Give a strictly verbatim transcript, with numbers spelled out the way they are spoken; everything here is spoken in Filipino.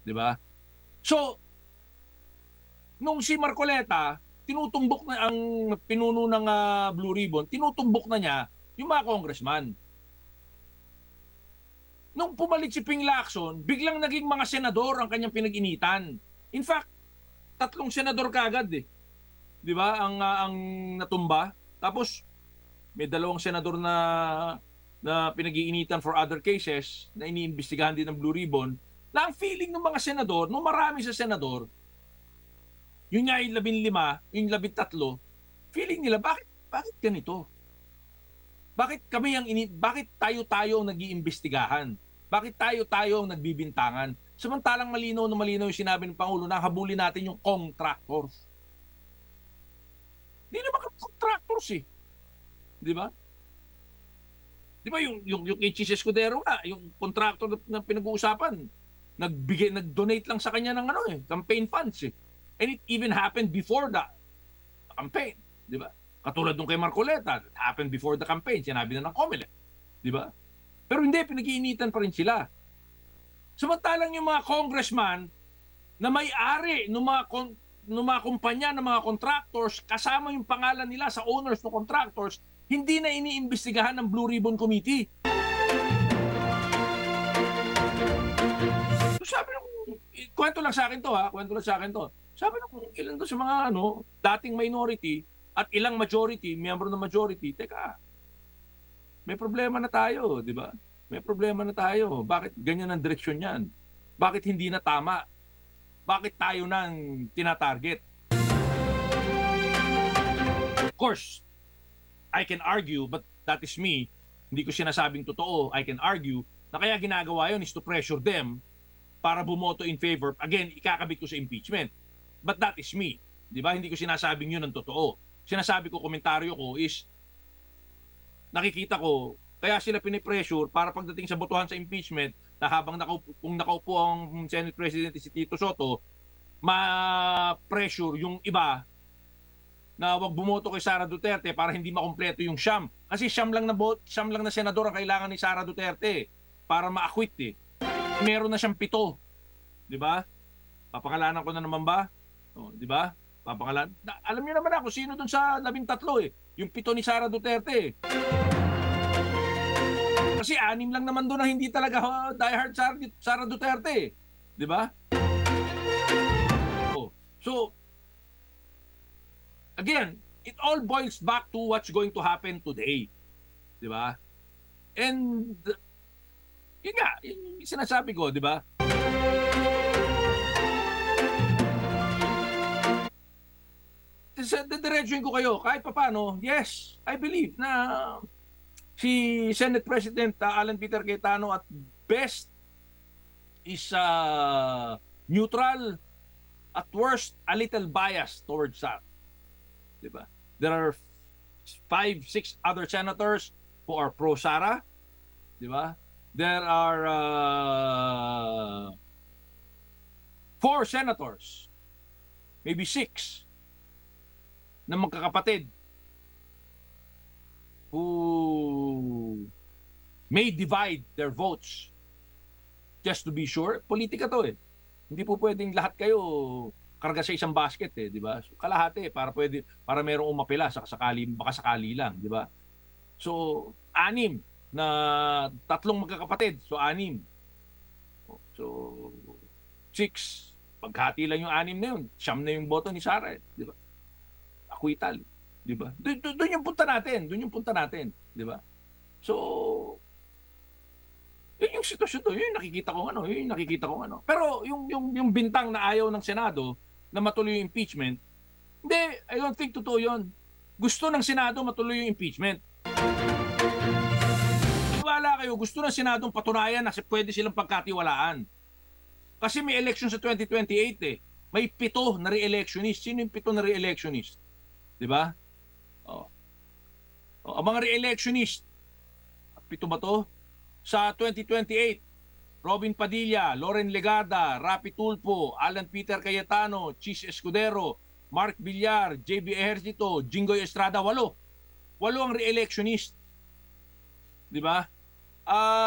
'di ba? So, nung si Marcoleta, tinutumbok na ang pinuno ng uh, Blue Ribbon, tinutumbok na niya yung mga congressman. Nung pumalit si Ping Lacson, biglang naging mga senador ang kanyang pinag-initan. In fact, tatlong senador kagad eh. 'Di ba? Ang uh, ang natumba. Tapos may dalawang senador na na pinag-iinitan for other cases na iniimbestigahan din ng Blue Ribbon. Na ang feeling ng mga senador, nung marami sa senador, yun nga yung labing lima, yung labing tatlo, feeling nila, bakit, bakit ganito? Bakit kami ang ini, bakit tayo-tayo ang nag-iimbestigahan? Bakit tayo-tayo ang nagbibintangan? Samantalang malinaw na malinaw yung sinabi ng Pangulo na habulin natin yung contractors. Hindi naman contractors eh. Di ba? Di ba yung, yung, yung H S Escudero nga, yung contractor na, na pinag-uusapan, nagbigay, nag-donate lang sa kanya ng ano eh, campaign funds eh. And it even happened before the campaign, di ba? Katulad nung kay Marcoleta, it happened before the campaign, sinabi na ng COMELEC, di ba? Pero hindi, pinag-iinitan pa rin sila. Samantalang yung mga congressman na may-ari ng mga, ng mga kumpanya, ng mga contractors, kasama yung pangalan nila sa owners ng contractors, hindi na iniimbestigahan ng Blue Ribbon Committee. So sabi nung, kwento lang sa akin to ha, kwento lang sa akin to. Sabi nung ilan to sa mga ano, dating minority at ilang majority, miyembro ng majority, teka, may problema na tayo, di ba? May problema na tayo. Bakit ganyan ang direksyon yan? Bakit hindi na tama? Bakit tayo nang tinatarget? Of course, I can argue, but that is me. Hindi ko sinasabing totoo. I can argue na kaya ginagawa yun is to pressure them para bumoto in favor. Again, ikakabit ko sa impeachment. But that is me. Di ba? Hindi ko sinasabing yun ang totoo. Sinasabi ko, komentaryo ko is, nakikita ko, kaya sila pinipressure para pagdating sa botohan sa impeachment, na habang nakaupo, kung nakaupo ang Senate President si Tito Soto, ma-pressure yung iba na wag bumoto kay Sara Duterte para hindi makumpleto yung siyam. Kasi siyam lang na, bot, siyam lang na senador ang kailangan ni Sara Duterte para ma-acquit eh. Meron na siyang pito. Di ba? Papangalanan ko na naman ba? O, di ba? Papangalan. Na, alam niyo naman ako sino doon sa labing tatlo eh. Yung pito ni Sara Duterte eh. Kasi anim lang naman doon na hindi talaga uh, diehard Sara, Sara Duterte eh. Di ba? Oh. So, again, it all boils back to what's going to happen today. Di ba? And, yun nga, yung sinasabi ko, di ba? Didiretsuhin ko kayo, kahit pa paano, yes, I believe na si Senate President uh, Alan Peter Cayetano at best is uh, neutral, at worst, a little biased towards that. Diba? There are five, six other senators who are pro-Sara. Diba? There are uh, four senators, maybe six, na magkakapatid who may divide their votes just to be sure. Politika to eh. Hindi po pwedeng lahat kayo karga sa isang basket eh, di ba? So, kalahati eh, para pwede para merong umapila sa sakali, baka sakali lang, di ba? So, anim na tatlong magkakapatid, so anim. So, six. Pagkati lang yung anim na yun, siyam na yung boto ni Sara eh, di ba? Acquittal, di ba? Doon yung punta natin, doon yung punta natin, di ba? So, yun yung sitwasyon to, yun yung nakikita ko ano, yun yung nakikita ko ano. Pero yung yung yung bintang na ayaw ng Senado na matuloy yung impeachment, hindi, I don't think totoo yun. Gusto ng Senado matuloy yung impeachment. Wala kayo, gusto ng Senado patunayan na pwede silang pagkatiwalaan. Kasi may election sa twenty twenty-eight eh. May pito na re-electionist. Sino yung pito na re-electionist? Di ba? Oh. Oh, ang mga re-electionist, pito ba to? Sa twenty twenty-eight, Robin Padilla, Loren Legarda, Rapi Tulfo, Alan Peter Cayetano, Chis Escudero, Mark Villar, J B Ejercito, Jinggoy Estrada, walo. Walo ang re-electionist. Di ba? Ah... Uh,